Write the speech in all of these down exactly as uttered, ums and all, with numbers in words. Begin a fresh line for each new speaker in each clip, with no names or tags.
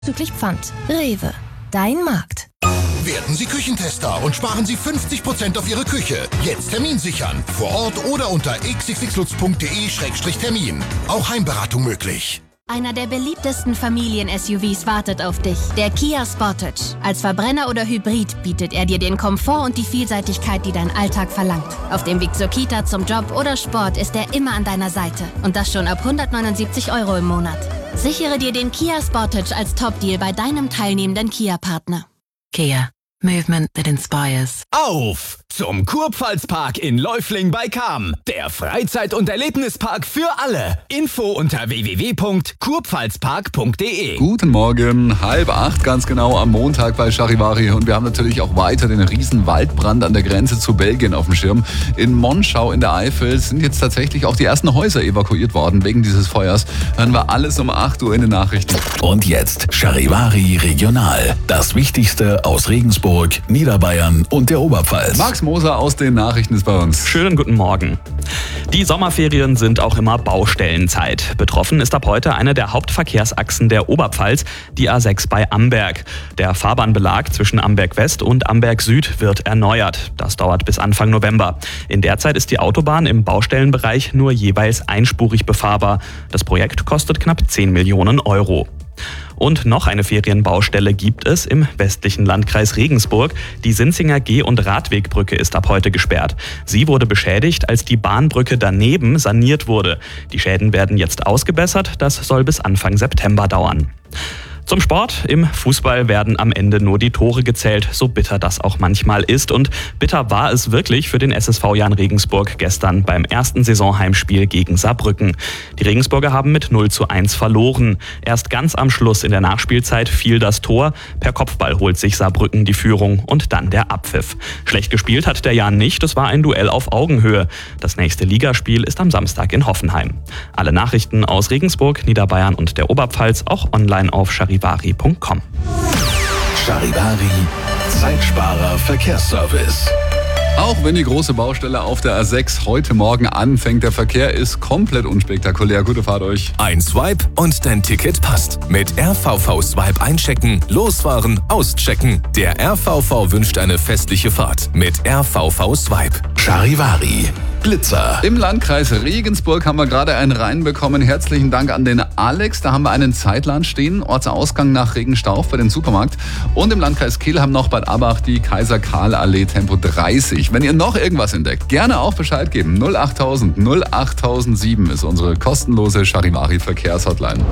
Züglich Pfand. Rewe. Dein Markt.
Werden Sie Küchentester und sparen Sie fünfzig Prozent auf Ihre Küche. Jetzt Termin sichern. Vor Ort oder unter x x x lutz punkt d e Schrägstrich Termin. Auch Heimberatung möglich.
Einer der beliebtesten Familien-S U Vs wartet auf dich. Der Kia Sportage. Als Verbrenner oder Hybrid bietet er dir den Komfort und die Vielseitigkeit, die dein Alltag verlangt. Auf dem Weg zur Kita, zum Job oder Sport ist er immer an deiner Seite. Und das schon ab hundertneunundsiebzig Euro im Monat. Sichere dir den Kia Sportage als Top-Deal bei deinem teilnehmenden Kia-Partner.
Kia. Movement that inspires.
Auf zum Kurpfalzpark in Läufling bei Cham. Der Freizeit- und Erlebnispark für alle. Info unter w w w punkt kurpfalzpark punkt d e.
Guten Morgen, halb acht ganz genau am Montag bei Charivari. Und wir haben natürlich auch weiter den riesen Waldbrand an der Grenze zu Belgien auf dem Schirm. In Monschau in der Eifel sind jetzt tatsächlich auch die ersten Häuser evakuiert worden wegen dieses Feuers. Hören wir alles um acht Uhr in den Nachrichten.
Und jetzt Charivari Regional. Das Wichtigste aus Regensburg, Niederbayern und der Oberpfalz.
Max Moser aus den Nachrichten ist bei uns.
Schönen guten Morgen. Die Sommerferien sind auch immer Baustellenzeit. Betroffen ist ab heute eine der Hauptverkehrsachsen der Oberpfalz, die A sechs bei Amberg. Der Fahrbahnbelag zwischen Amberg West und Amberg Süd wird erneuert. Das dauert bis Anfang November. In der Zeit ist die Autobahn im Baustellenbereich nur jeweils einspurig befahrbar. Das Projekt kostet knapp zehn Millionen Euro. Und noch eine Ferienbaustelle gibt es im westlichen Landkreis Regensburg. Die Sinzinger Geh- und Radwegbrücke ist ab heute gesperrt. Sie wurde beschädigt, als die Bahnbrücke daneben saniert wurde. Die Schäden werden jetzt ausgebessert. Das soll bis Anfang September dauern. Zum Sport. Im Fußball werden am Ende nur die Tore gezählt, so bitter das auch manchmal ist. Und bitter war es wirklich für den S S V Jan Regensburg gestern beim ersten Saisonheimspiel gegen Saarbrücken. Die Regensburger haben mit null zu eins verloren. Erst ganz am Schluss in der Nachspielzeit fiel das Tor. Per Kopfball holt sich Saarbrücken die Führung und dann der Abpfiff. Schlecht gespielt hat der Jan nicht, es war ein Duell auf Augenhöhe. Das nächste Ligaspiel ist am Samstag in Hoffenheim. Alle Nachrichten aus Regensburg, Niederbayern und der Oberpfalz auch online auf charivari punkt com.
Charivari, Zeitsparer Verkehrsservice.
Auch wenn die große Baustelle auf der A sechs heute Morgen anfängt, der Verkehr ist komplett unspektakulär. Gute Fahrt euch.
Ein Swipe und dein Ticket passt. Mit R V V Swipe einchecken, losfahren, auschecken. Der R V V wünscht eine festliche Fahrt mit R V V Swipe.
Charivari, Blitzer.
Im Landkreis Regensburg haben wir gerade einen reinbekommen. Herzlichen Dank an den Alex. Da haben wir einen Zeitplan stehen. Ortsausgang nach Regenstauf bei dem Supermarkt. Und im Landkreis Kehl haben noch Bad Abach die Kaiser-Karl-Allee Tempo dreißig. Wenn ihr noch irgendwas entdeckt, gerne auch Bescheid geben. null achttausend null achttausendsieben ist unsere kostenlose Charivari-Verkehrshotline.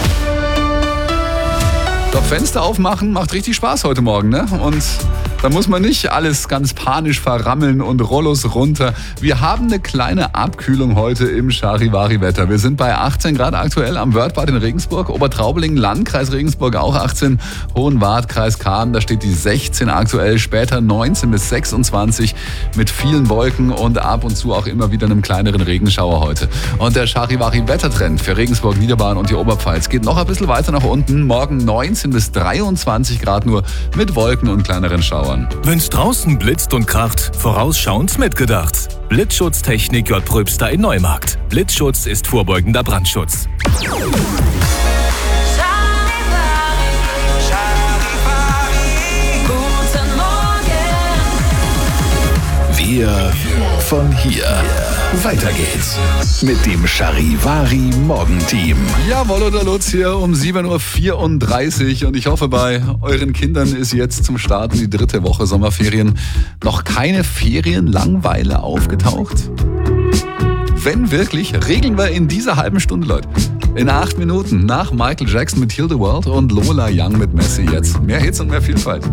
Doch Fenster aufmachen macht richtig Spaß heute Morgen, ne? Und da muss man nicht alles ganz panisch verrammeln und Rollos runter. Wir haben eine kleine Abkühlung heute im Charivari-Wetter. Wir sind bei achtzehn Grad aktuell am Wörthbad in Regensburg, Obertraubling, Landkreis Regensburg auch achtzehn, Hohenwart, Kreis Cham, da steht die sechzehn aktuell, später neunzehn bis sechsundzwanzig mit vielen Wolken und ab und zu auch immer wieder einem kleineren Regenschauer heute. Und der Charivari-Wettertrend für Regensburg, Niederbayern und die Oberpfalz geht noch ein bisschen weiter nach unten. Morgen neunzehn bis dreiundzwanzig Grad nur mit Wolken und kleineren Schauern.
Wenn's draußen blitzt und kracht, vorausschauend mitgedacht. Blitzschutztechnik J. Pröbster in Neumarkt. Blitzschutz ist vorbeugender Brandschutz.
Wir von hier. Weiter geht's mit dem Charivari Morgenteam.
Jawohl, oder Lutz hier um sieben Uhr vierunddreißig und ich hoffe, bei euren Kindern ist jetzt zum Start in die dritte Woche Sommerferien noch keine Ferienlangweile aufgetaucht. Wenn wirklich, regeln wir in dieser halben Stunde, Leute. In acht Minuten nach Michael Jackson mit Heal the World und Lola Young mit Messi jetzt. Mehr Hits und mehr Vielfalt.